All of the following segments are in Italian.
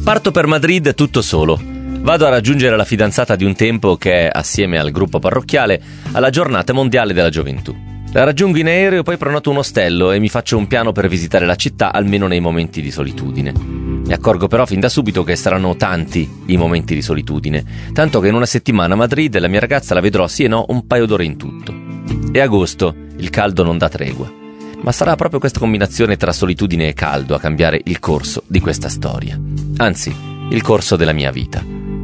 Parto per Madrid tutto solo. Vado a raggiungere la fidanzata di un tempo che è, assieme al gruppo parrocchiale, alla giornata mondiale della gioventù. La raggiungo in aereo, poi prenoto un ostello e mi faccio un piano per visitare la città, almeno nei momenti di solitudine. Mi accorgo però fin da subito che saranno tanti i momenti di solitudine, tanto che in una settimana a Madrid la mia ragazza la vedrò sì e no un paio d'ore in tutto. È agosto, il caldo non dà tregua. Ma sarà proprio questa combinazione tra solitudine e caldo a cambiare il corso di questa storia. Anzi, il corso della mia vita.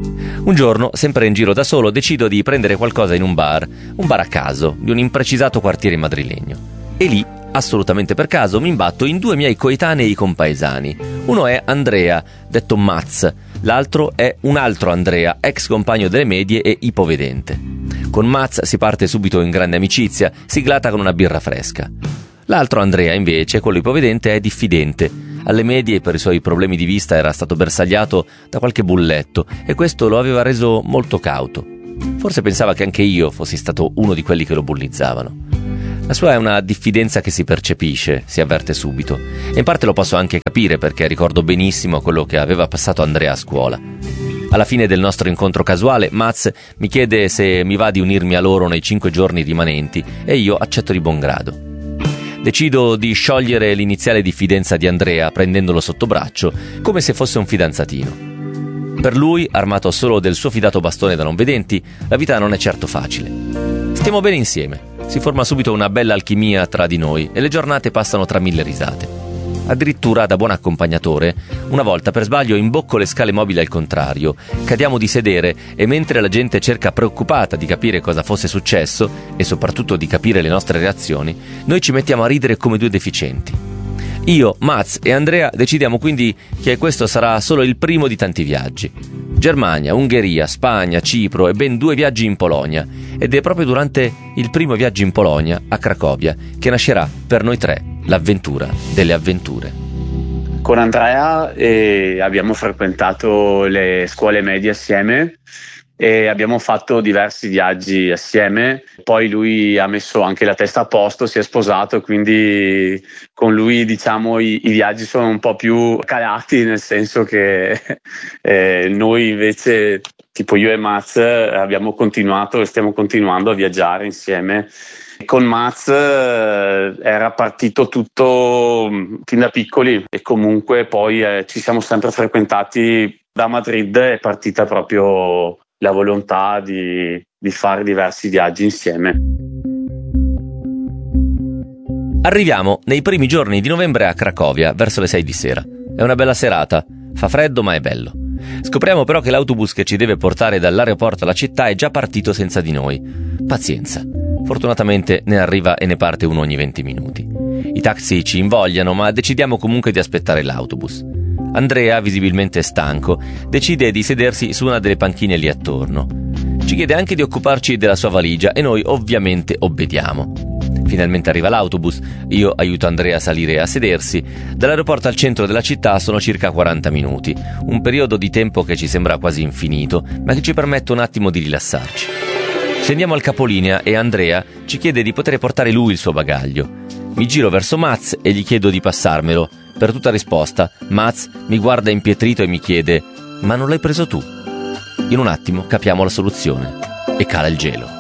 Un giorno, sempre in giro da solo, decido di prendere qualcosa in un bar a caso, di un imprecisato quartiere madrilegno. E lì, assolutamente per caso, mi imbatto in due miei coetanei compaesani. Uno è Andrea, detto Maz, l'altro è un altro Andrea, ex compagno delle medie e ipovedente. Con Maz si parte subito in grande amicizia, siglata con una birra fresca. L'altro Andrea, invece, quello ipovedente, è diffidente. Alle medie, per i suoi problemi di vista, era stato bersagliato da qualche bulletto e questo lo aveva reso molto cauto. Forse pensava che anche io fossi stato uno di quelli che lo bullizzavano. La sua è una diffidenza che si percepisce, si avverte subito. E in parte lo posso anche capire perché ricordo benissimo quello che aveva passato Andrea a scuola. Alla fine del nostro incontro casuale, Maz mi chiede se mi va di unirmi a loro nei 5 giorni rimanenti e io accetto di buon grado. Decido di sciogliere l'iniziale diffidenza di Andrea prendendolo sotto braccio come se fosse un fidanzatino. Per lui, armato solo del suo fidato bastone da non vedenti, la vita non è certo facile. Stiamo bene insieme, si forma subito una bella alchimia tra di noi e le giornate passano tra 1000 risate. Addirittura, da buon accompagnatore, una volta per sbaglio imbocco le scale mobili al contrario, cadiamo di sedere e mentre la gente cerca preoccupata di capire cosa fosse successo e soprattutto di capire le nostre reazioni, noi ci mettiamo a ridere come due deficienti. Io, Maz e Andrea decidiamo quindi che questo sarà solo il primo di tanti viaggi. Germania, Ungheria, Spagna, Cipro e ben 2 viaggi in Polonia. Ed è proprio durante il primo viaggio in Polonia, a Cracovia, che nascerà per noi 3 l'avventura delle avventure. Con Andrea abbiamo frequentato le scuole medie assieme e abbiamo fatto diversi viaggi assieme. Poi lui ha messo anche la testa a posto, si è sposato, quindi con lui diciamo i viaggi sono un po' più calati, nel senso che noi invece, tipo io e Maz, abbiamo continuato e stiamo continuando a viaggiare insieme. Con Maz era partito tutto fin da piccoli e comunque poi ci siamo sempre frequentati. Da Madrid è partita proprio la volontà di fare diversi viaggi insieme. Arriviamo nei primi giorni di novembre a Cracovia, verso le 6 di sera. È una bella serata, fa freddo ma è bello. Scopriamo però che l'autobus che ci deve portare dall'aeroporto alla città è già partito senza di noi. Pazienza. Fortunatamente ne arriva e ne parte uno ogni 20 minuti. I taxi ci invogliano, ma decidiamo comunque di aspettare l'autobus. Andrea, visibilmente stanco, decide di sedersi su una delle panchine lì attorno. Ci chiede anche di occuparci della sua valigia e noi ovviamente obbediamo. Finalmente arriva l'autobus, io aiuto Andrea a salire e a sedersi. Dall'aeroporto al centro della città sono circa 40 minuti, un periodo di tempo che ci sembra quasi infinito, ma che ci permette un attimo di rilassarci. Scendiamo al capolinea e Andrea ci chiede di poter portare lui il suo bagaglio. Mi giro verso Maz e gli chiedo di passarmelo. Per tutta risposta, Maz mi guarda impietrito e mi chiede: ma non l'hai preso tu? In un attimo capiamo la soluzione e cala il gelo.